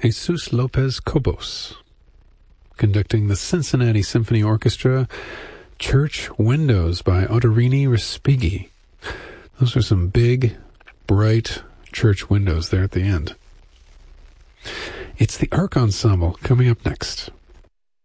Jesus Lopez Cobos, conducting the Cincinnati Symphony Orchestra, Church Windows by Ottavini Respighi. Those are some big, bright church windows there at the end. It's the Arc Ensemble coming up next.